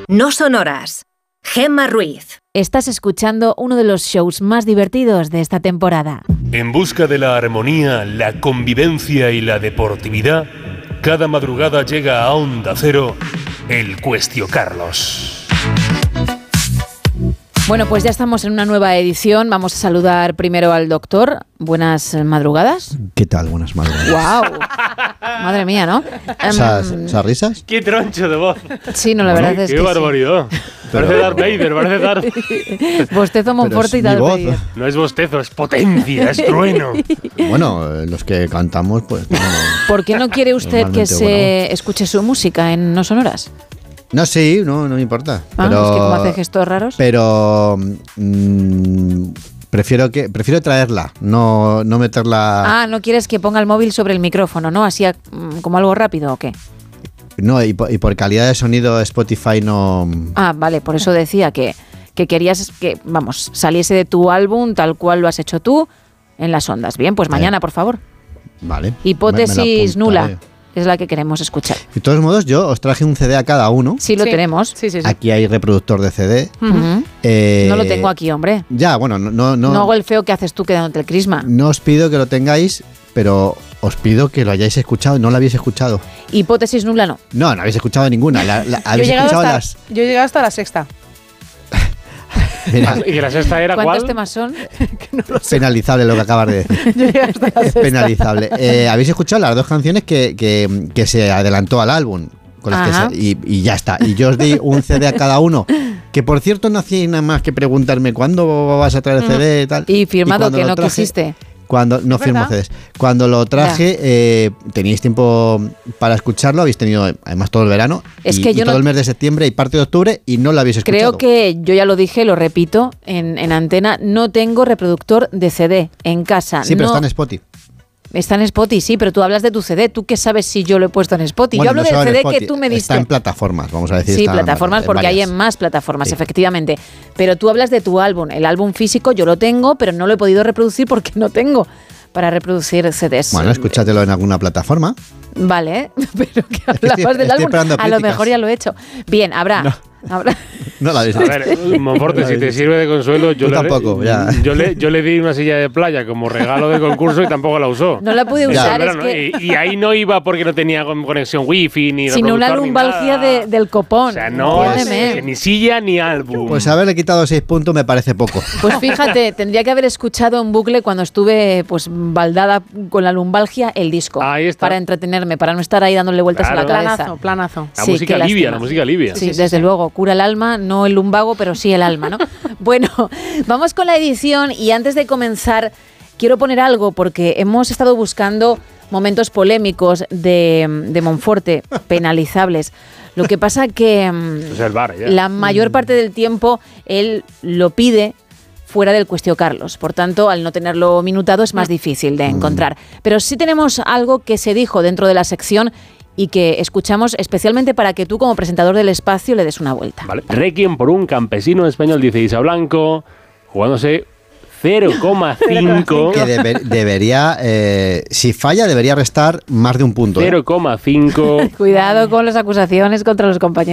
No Sonoras. Gemma Ruiz. Estás escuchando uno de los shows más divertidos de esta temporada. En busca de la armonía, la convivencia y la deportividad, cada madrugada llega a Onda Cero el Cuestio Carlos. Bueno, pues ya estamos en una nueva edición. Vamos a saludar primero al doctor. Buenas madrugadas. ¿Qué tal? Buenas madrugadas. ¡Wow! Madre mía, ¿no? ¿Esas risas? ¡Qué troncho de voz! Sí, no, la verdad es que ¡Qué barbaridad! Sí. Parece Darth Vader, parece Darth... Bostezo Monforte y Darth Vader. No es bostezo, es potencia, es trueno. Bueno, los que cantamos, pues... No, ¿Por qué no quiere usted que se escuche su música en No Sonoras? No, sí, no me importa. Ah, pero, es que como hace gestos raros. Pero prefiero traerla, no meterla. Ah, ¿no quieres que ponga el móvil sobre el micrófono, no? Así como algo rápido o qué? No, y por calidad de sonido Spotify no. Ah, vale, por eso decía que querías que, vamos, saliese de tu álbum tal cual lo has hecho tú en las ondas. Bien, pues mañana, por favor. Vale. Hipótesis nula. Es la que queremos escuchar. De todos modos, yo os traje un CD a cada uno. Sí, lo tenemos. Sí. Aquí hay reproductor de CD. Uh-huh. No lo tengo aquí, hombre. Ya, bueno, no hago el feo que haces tú quedándote el crisma. No os pido que lo tengáis, pero os pido que lo hayáis escuchado. No lo habéis escuchado. Hipótesis nula no. No habéis escuchado ninguna. ¿Habéis escuchado las...? Yo he llegado hasta la sexta. Mira, ¿Y la sexta era cuántos cuál? temas son? Que no lo sé. penalizable lo que acabas de decir. Yo llegué hasta la Es sexta. penalizable. ¿Habéis escuchado las dos canciones que se adelantó al álbum? Con las que y ya está. Y yo os di un CD a cada uno. Que por cierto no hacía nada más que preguntarme ¿cuándo vas a traer el CD y tal? Y firmado que no traje, quisiste. Cuando no firmo CDs. Cuando lo traje, teníais tiempo para escucharlo, habéis tenido además todo el verano Es y, que y yo todo el mes de septiembre y parte de octubre y no lo habéis escuchado. Creo que yo ya lo dije, lo repito en antena, no tengo reproductor de CD en casa. Sí, pero no, está en Spotify. Está en Spotify, sí, pero tú hablas de tu CD. ¿Tú qué sabes si yo lo he puesto en Spotify? Bueno, yo hablo no del CD Spotify, que tú me diste. Está en plataformas, vamos a decir. Sí, plataformas porque hay en más plataformas, Sí. efectivamente. Pero tú hablas de tu álbum. El álbum físico yo lo tengo, pero no lo he podido reproducir porque no tengo para reproducir CDs. Bueno, escúchatelo en alguna plataforma. Vale, pero que hablabas del álbum. A lo mejor ya lo he hecho. Bien, habrá. No la habéis A ver, Monforte, si te sirve de consuelo, yo le di una silla de playa como regalo de concurso y tampoco la usó. No la pude usar, es que... Y ahí no iba porque no tenía conexión wifi ni sino una lumbalgia del copón. O sea, no es ni silla ni álbum. Pues haberle quitado 6 puntos me parece poco. Pues fíjate, tendría que haber escuchado en bucle cuando estuve pues baldada con la lumbalgia el disco. Ahí está. Para entretenerme, para no estar ahí dándole vueltas a la cabeza. Planazo. La música alivia. Sí, desde luego, cura el alma, no el lumbago, pero sí el alma, ¿no? Bueno, vamos con la edición y antes de comenzar quiero poner algo porque hemos estado buscando momentos polémicos de Monforte, penalizables. Lo que pasa que Es el bar, ya. la mayor parte del tiempo él lo pide fuera del Cuestio Carlos. Por tanto, al no tenerlo minutado es más difícil de encontrar. Pero sí tenemos algo que se dijo dentro de la sección y que escuchamos especialmente para que tú, como presentador del espacio, le des una vuelta. Vale. Requiem por un campesino español, dice Isa Blanco, jugándose 0,5. Que debería, si falla, debería restar más de un punto. 0,5. Cuidado con las acusaciones contra los compañeros.